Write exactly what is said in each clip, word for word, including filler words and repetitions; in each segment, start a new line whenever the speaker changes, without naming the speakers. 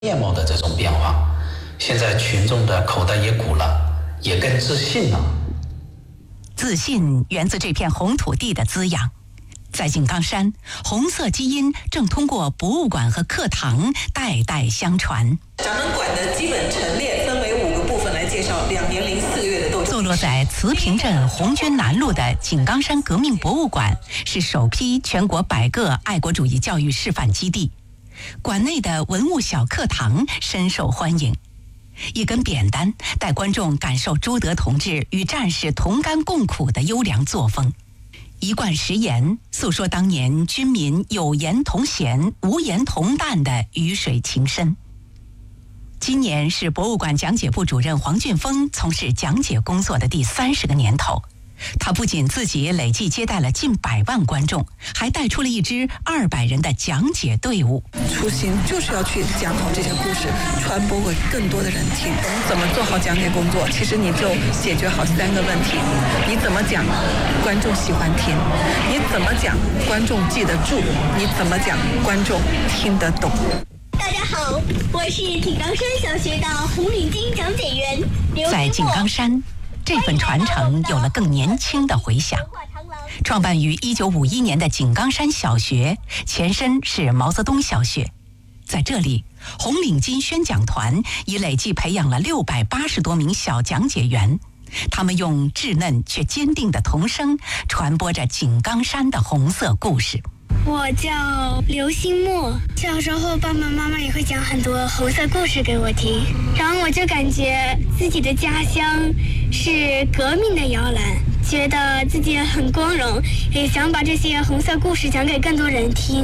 面貌的这种变化。现在群众的口袋也鼓了，也更自信了。
自信源自这片红土地的滋养。在井冈山，红色基因正通过博物馆和课堂代代相传。
咱们馆的基本陈列分为五个部分来介绍两年零四个月的斗争。
坐落在慈平镇红军南路的井冈山革命博物馆，是首批全国百个爱国主义教育示范基地。馆内的文物小课堂深受欢迎。一根扁担带观众感受朱德同志与战士同甘共苦的优良作风。一贯食言诉说当年军民有言同咸、无言同淡的鱼水情深。今年是博物馆讲解部主任黄俊峰从事讲解工作的第三十个年头。他不仅自己累计接待了近百万观众，还带出了一支二百人的讲解队伍。
初心就是要去讲好这些故事，传播给更多的人听。我们怎么做好讲解工作？其实你就解决好三个问题：你怎么讲，观众喜欢听；你怎么讲，观众记得住；你怎么讲，观众听得懂。
大家好，我是井冈山小学的红领巾讲解员刘。
在井冈山，这份传承有了更年轻的回响。创办于一九五一年的井冈山小学，前身是毛泽东小学。在这里，红领巾宣讲团已累计培养了六百八十多名小讲解员，他们用稚嫩却坚定的童声，传播着井冈山的红色故事。
我叫刘新墨，小时候爸爸妈妈也会讲很多红色故事给我听，然后我就感觉自己的家乡是革命的摇篮，觉得自己很光荣，也想把这些红色故事讲给更多人听。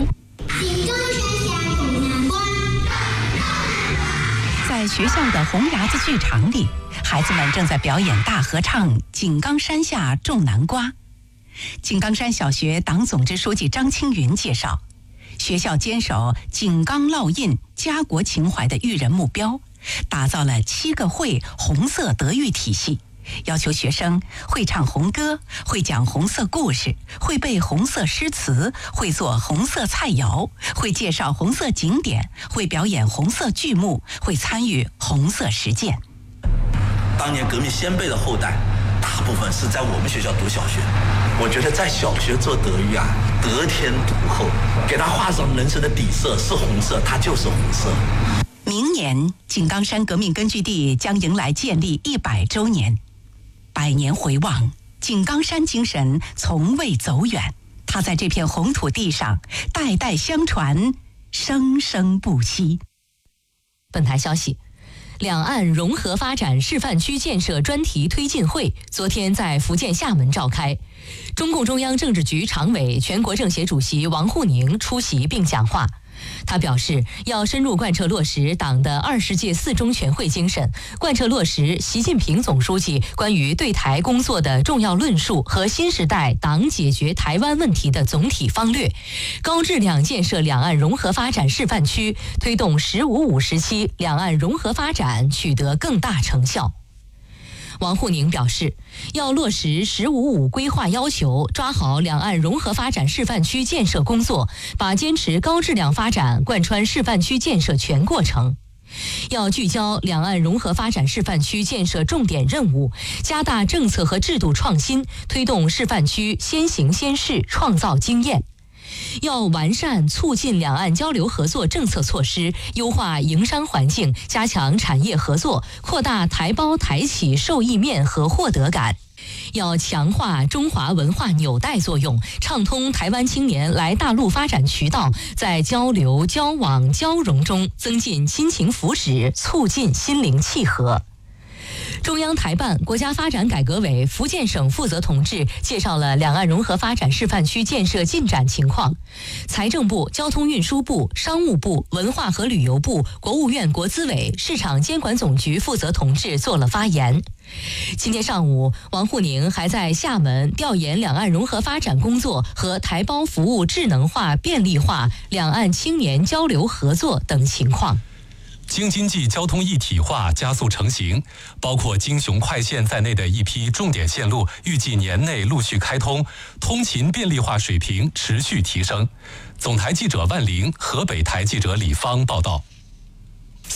在学校的红牙子剧场里，孩子们正在表演大合唱《井冈山下种南瓜》。井冈山小学党总支书记张青云介绍，学校坚守井冈烙印家国情怀的育人目标，打造了七个会红色德育体系，要求学生会唱红歌，会讲红色故事，会背红色诗词，会做红色菜肴，会介绍红色景点，会表演红色剧目，会参与红色实践。
当年革命先辈的后代大部分是在我们学校读小学，我觉得在小学做德育啊，得天独厚，给他画上人生的底色是红色，它就是红色。
明年井冈山革命根据地将迎来建立一百周年，百年回望，井冈山精神从未走远，它在这片红土地上代代相传，生生不息。
本台消息，两岸融合发展示范区建设专题推进会昨天在福建厦门召开，中共中央政治局常委、全国政协主席王沪宁出席并讲话。他表示，要深入贯彻落实党的二十届四中全会精神，贯彻落实习近平总书记关于对台工作的重要论述和新时代党解决台湾问题的总体方略，高质量建设两岸融合发展示范区，推动“十五五”时期两岸融合发展取得更大成效。王沪宁表示，要落实“十五五”规划要求，抓好两岸融合发展示范区建设工作，把坚持高质量发展贯穿示范区建设全过程。要聚焦两岸融合发展示范区建设重点任务，加大政策和制度创新，推动示范区先行先试，创造经验。要完善促进两岸交流合作政策措施，优化营商环境，加强产业合作，扩大台胞台企受益面和获得感。要强化中华文化纽带作用，畅通台湾青年来大陆发展渠道，在交流、交往、交融中增进亲情福祉，促进心灵契合。中央台办、国家发展改革委福建省负责同志介绍了两岸融合发展示范区建设进展情况。财政部、交通运输部、商务部、文化和旅游部、国务院国资委、市场监管总局负责同志做了发言。今天上午，王沪宁还在厦门调研两岸融合发展工作和台胞服务智能化、便利化、两岸青年交流合作等情况。
京津冀交通一体化加速成型，包括京雄快线在内的一批重点线路预计年内陆续开通，通勤便利化水平持续提升。总台记者万玲，河北台记者李芳报道。